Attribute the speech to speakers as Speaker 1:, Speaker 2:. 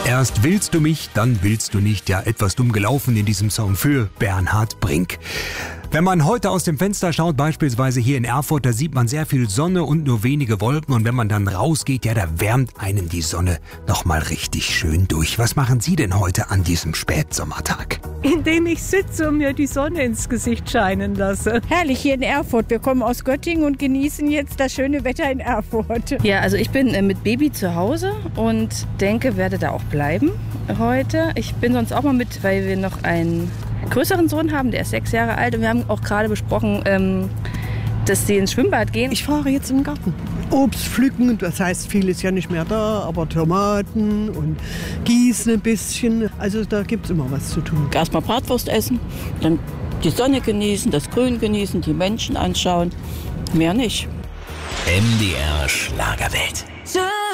Speaker 1: Erst willst du mich, dann willst du nicht. Ja, etwas dumm gelaufen in diesem Song für Bernhard Brink. Wenn man heute aus dem Fenster schaut, beispielsweise hier in Erfurt, da sieht man sehr viel Sonne und nur wenige Wolken. Und wenn man dann rausgeht, ja, da wärmt einen die Sonne nochmal richtig schön durch. Was machen Sie denn heute an diesem Spätsommertag?
Speaker 2: Indem ich sitze und mir die Sonne ins Gesicht scheinen lasse.
Speaker 3: Herrlich hier in Erfurt. Wir kommen aus Göttingen und genießen jetzt das schöne Wetter in Erfurt.
Speaker 4: Ja, also ich bin mit Baby zu Hause und denke, werde da auch bleiben heute. Ich bin sonst auch mal mit, weil wir noch einen größeren Sohn haben, der ist 6 Jahre alt. Und wir haben auch gerade besprochen, dass sie ins Schwimmbad gehen.
Speaker 5: Ich fahre jetzt im Garten. Obst pflücken, das heißt, viel ist ja nicht mehr da, aber Tomaten und gießen ein bisschen. Also da gibt es immer was zu tun.
Speaker 6: Erstmal Bratwurst essen, dann die Sonne genießen, das Grün genießen, die Menschen anschauen. Mehr nicht.
Speaker 7: MDR Schlagerwelt.